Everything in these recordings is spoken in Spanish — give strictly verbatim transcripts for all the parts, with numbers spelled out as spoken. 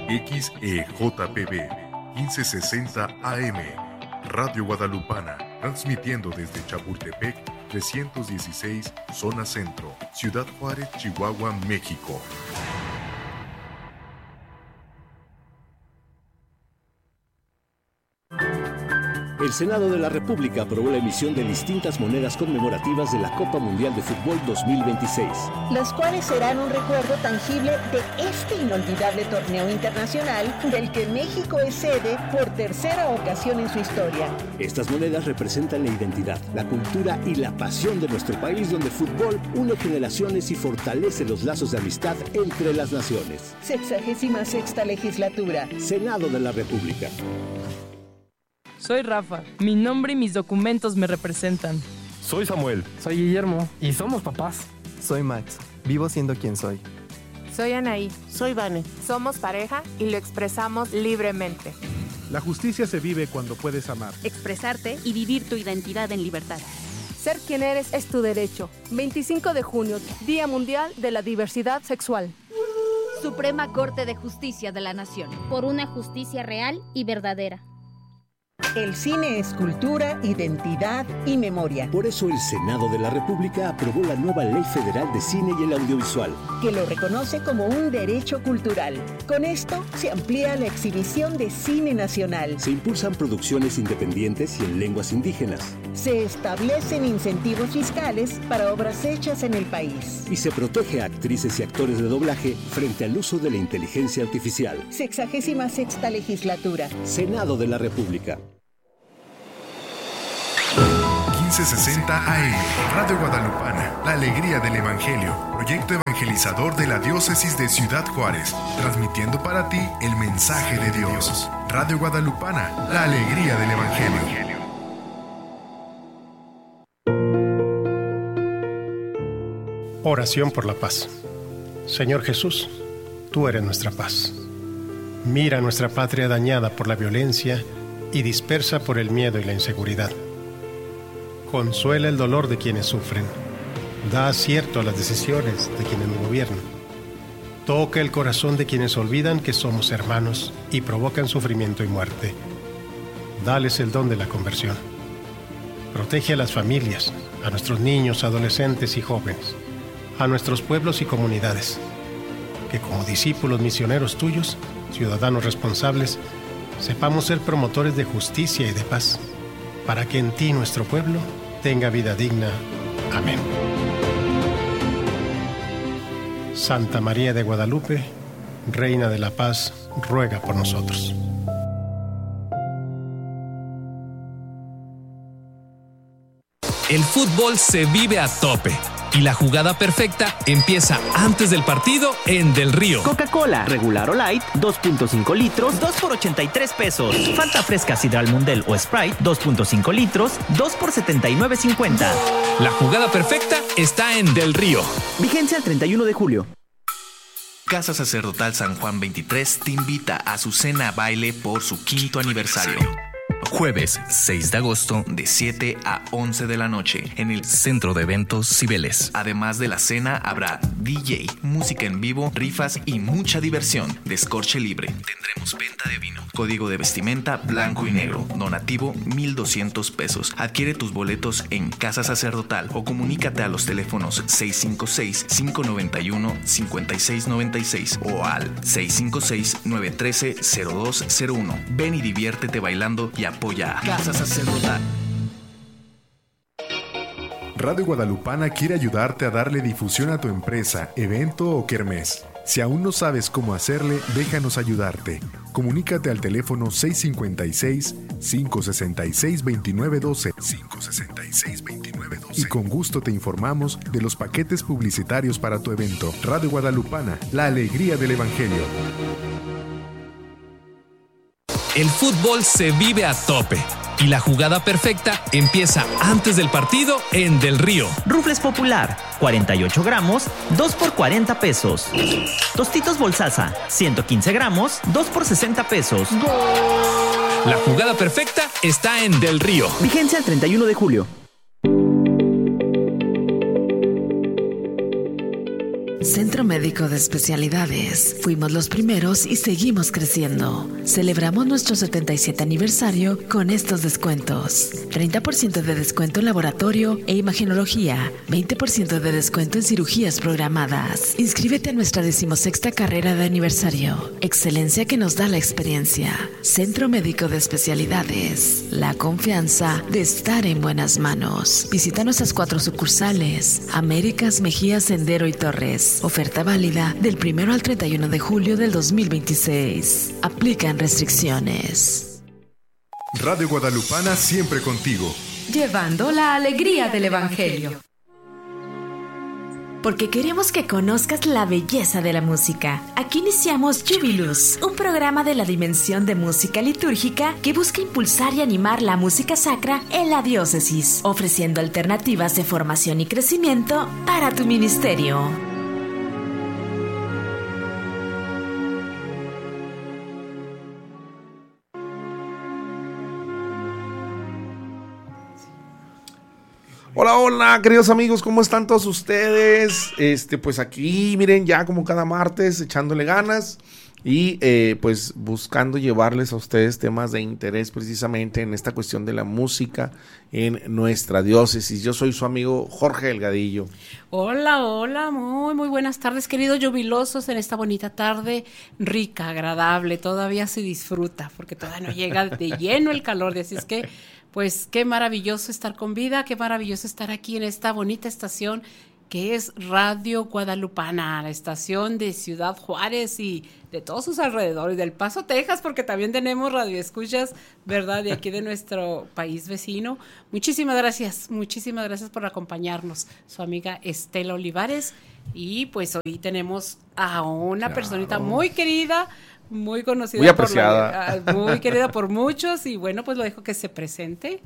X E J P B quince sesenta A M, Radio Guadalupana, transmitiendo desde Chapultepec trescientos dieciséis, Zona Centro, Ciudad Juárez, Chihuahua, México. El Senado de la República aprobó la emisión de distintas monedas conmemorativas de la Copa Mundial de Fútbol dos mil veintiséis. Las cuales serán un recuerdo tangible de este inolvidable torneo internacional del que México es sede por tercera ocasión en su historia. Estas monedas representan la identidad, la cultura y la pasión de nuestro país, donde el fútbol une generaciones y fortalece los lazos de amistad entre las naciones. Sexagésima sexta legislatura. Senado de la República. Soy Rafa. Mi nombre y mis documentos me representan. Soy Samuel. Soy Guillermo. Y somos papás. Soy Max. Vivo siendo quien soy. Soy Anaí. Soy Vane. Somos pareja y lo expresamos libremente. La justicia se vive cuando puedes amar, expresarte y vivir tu identidad en libertad. Ser quien eres es tu derecho. veinticinco de junio, Día Mundial de la Diversidad Sexual. Suprema Corte de Justicia de la Nación. Por una justicia real y verdadera. El cine es cultura, identidad y memoria. Por eso el Senado de la República aprobó la nueva Ley Federal de Cine y el Audiovisual, que lo reconoce como un derecho cultural. Con esto se amplía la exhibición de cine nacional. Se impulsan producciones independientes y en lenguas indígenas. Se establecen incentivos fiscales para obras hechas en el país. Y se protege a actrices y actores de doblaje frente al uso de la inteligencia artificial. Sexagésima sexta legislatura. Senado de la República. quince sesenta A M, Radio Guadalupana, la alegría del Evangelio, proyecto evangelizador de la diócesis de Ciudad Juárez, transmitiendo para ti el mensaje de Dios. Radio Guadalupana, la alegría del Evangelio. Oración por la paz. Señor Jesús, tú eres nuestra paz. Mira nuestra patria dañada por la violencia y dispersa por el miedo y la inseguridad. Consuela el dolor de quienes sufren. Da acierto a las decisiones de quienes nos gobiernan. Toca el corazón de quienes olvidan que somos hermanos y provocan sufrimiento y muerte. Dales el don de la conversión. Protege a las familias, a nuestros niños, adolescentes y jóvenes, a nuestros pueblos y comunidades. Que como discípulos misioneros tuyos, ciudadanos responsables, sepamos ser promotores de justicia y de paz, para que en ti nuestro pueblo tenga vida digna. Amén. Santa María de Guadalupe, Reina de la Paz, ruega por nosotros. El fútbol se vive a tope y la jugada perfecta empieza antes del partido en Del Río. Coca-Cola, regular o light, dos punto cinco litros, dos por ochenta y tres pesos. Fanta fresca Sidral Mundel o Sprite, dos punto cinco litros, dos por setenta y nueve cincuenta. La jugada perfecta está en Del Río. Vigencia el treinta y uno de julio. Casa Sacerdotal San Juan veintitrés te invita a su cena baile por su quinto aniversario. Jueves seis de agosto de siete a once de la noche en el Centro de Eventos Cibeles. Además de la cena habrá D J, música en vivo, rifas y mucha diversión. Descorche libre. Tendremos venta de vino. Código de vestimenta blanco y negro. Donativo mil doscientos pesos. Adquiere tus boletos en Casa Sacerdotal o comunícate a los teléfonos seis cinco seis, cinco nueve uno, cinco seis nueve seis o al seis cinco seis, nueve uno tres, cero dos cero uno. Ven y diviértete bailando y apoya a Casa Sacerdotal. Radio Guadalupana quiere ayudarte a darle difusión a tu empresa, evento o kermés. Si aún no sabes cómo hacerle, déjanos ayudarte. Comunícate al teléfono seis cinco seis, cinco seis seis, dos nueve uno dos, cinco seis seis, dos nueve uno dos y con gusto te informamos de los paquetes publicitarios para tu evento. Radio Guadalupana, la alegría del Evangelio. El fútbol se vive a tope y la jugada perfecta empieza antes del partido en Del Río. Rufles Popular, cuarenta y ocho gramos, dos por cuarenta pesos. Tostitos Bolsaza, ciento quince gramos, dos por sesenta pesos. La jugada perfecta está en Del Río. Vigencia el treinta y uno de julio. Centro Médico de Especialidades. Fuimos los primeros y seguimos creciendo. Celebramos nuestro setenta y siete aniversario con estos descuentos. treinta por ciento de descuento en laboratorio e imagenología. veinte por ciento de descuento en cirugías programadas. Inscríbete a nuestra decimosexta carrera de aniversario. Excelencia que nos da la experiencia. Centro Médico de Especialidades. La confianza de estar en buenas manos. Visita nuestras cuatro sucursales. Américas, Mejía, Sendero y Torres. Oferta válida del primero al treinta y uno de julio del dos mil veintiséis. Aplican restricciones. Radio Guadalupana siempre contigo. Llevando la alegría del Evangelio. Porque queremos que conozcas la belleza de la música. Aquí iniciamos Jubilus, un programa de la dimensión de música litúrgica que busca impulsar y animar la música sacra en la diócesis, ofreciendo alternativas de formación y crecimiento para tu ministerio. Hola, hola, queridos amigos, ¿cómo están todos ustedes? Este, pues aquí, miren, ya como cada martes, echándole ganas y eh, pues buscando llevarles a ustedes temas de interés precisamente en esta cuestión de la música en nuestra diócesis. Yo soy su amigo Jorge Delgadillo. Hola, hola, muy, muy buenas tardes, queridos jubilosos, en esta bonita tarde, rica, agradable, todavía se disfruta, porque todavía no llega de lleno el calor, así es que pues qué maravilloso estar con vida, qué maravilloso estar aquí en esta bonita estación que es Radio Guadalupana, la estación de Ciudad Juárez y de todos sus alrededores, del Paso, Texas, porque también tenemos radioescuchas, ¿verdad?, de aquí de nuestro país vecino. Muchísimas gracias, muchísimas gracias por acompañarnos, su amiga Estela Olivares, y pues hoy tenemos a una claro. personita muy querida, muy conocida, muy apreciada, por la, muy querida por muchos, y bueno, pues lo dejo que se presente.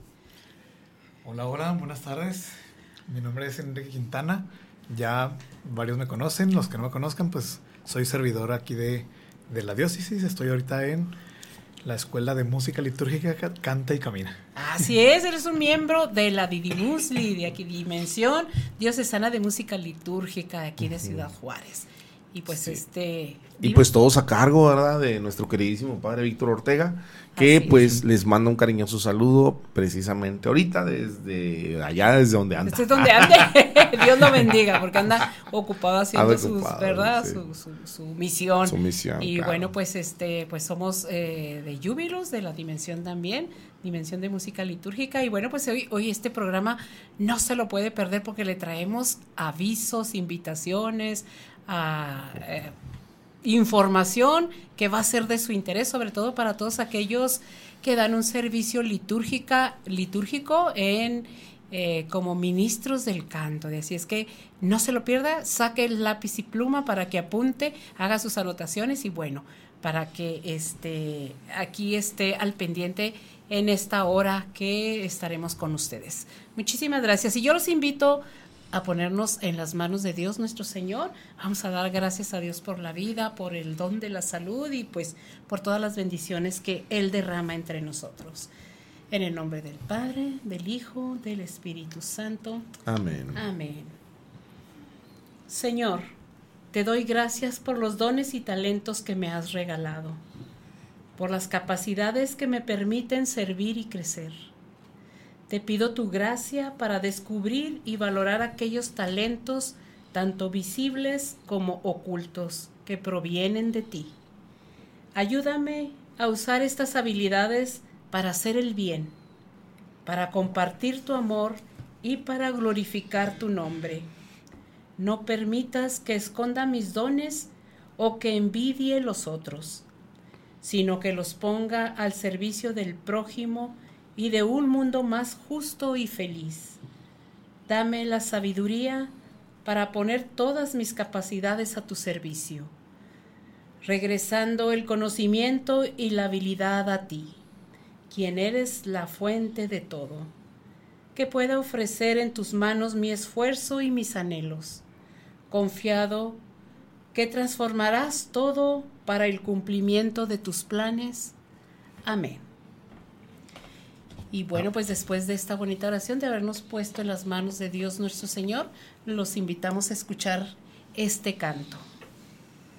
Hola, hola, buenas tardes. Mi nombre es Enrique Quintana. Ya varios me conocen, los que no me conozcan, pues soy servidor aquí de, de la diócesis. Estoy ahorita en la Escuela de Música Litúrgica Canta y Camina. Así es, eres un miembro de la Didimusli, de aquí Dimensión Diocesana de Música Litúrgica de aquí de Ciudad Juárez. Y pues sí. este... Y pues todos a cargo, ¿verdad?, de nuestro queridísimo padre Víctor Ortega, que Así pues es. les manda un cariñoso saludo precisamente ahorita desde allá, desde donde anda. Desde donde ande, Dios lo bendiga, porque anda ocupado haciendo sus, ¿verdad?, sí. su, su, su misión. Su misión, Y claro. bueno, pues este, pues somos eh, de Júbilos, de la Dimensión también, Dimensión de Música Litúrgica, y bueno, pues hoy, hoy este programa no se lo puede perder porque le traemos avisos, invitaciones, a... Eh, información que va a ser de su interés, sobre todo para todos aquellos que dan un servicio litúrgica, litúrgico en eh, como ministros del canto. Así es que no se lo pierda, saque el lápiz y pluma para que apunte, haga sus anotaciones y bueno, para que este, aquí esté al pendiente en esta hora que estaremos con ustedes. Muchísimas gracias y yo los invito a ponernos en las manos de Dios nuestro Señor. Vamos a dar gracias a Dios por la vida, por el don de la salud y pues por todas las bendiciones que Él derrama entre nosotros. En el nombre del Padre, del Hijo, del Espíritu Santo. Amén. Amén. Señor, te doy gracias por los dones y talentos que me has regalado, por las capacidades que me permiten servir y crecer. Te pido tu gracia para descubrir y valorar aquellos talentos, tanto visibles como ocultos, que provienen de ti. Ayúdame a usar estas habilidades para hacer el bien, para compartir tu amor y para glorificar tu nombre. No permitas que esconda mis dones o que envidie los otros, sino que los ponga al servicio del prójimo y de un mundo más justo y feliz. Dame la sabiduría para poner todas mis capacidades a tu servicio, regresando el conocimiento y la habilidad a ti, quien eres la fuente de todo, que pueda ofrecer en tus manos mi esfuerzo y mis anhelos, confiado que transformarás todo para el cumplimiento de tus planes. Amén. Y bueno, pues después de esta bonita oración, de habernos puesto en las manos de Dios nuestro Señor, los invitamos a escuchar este canto.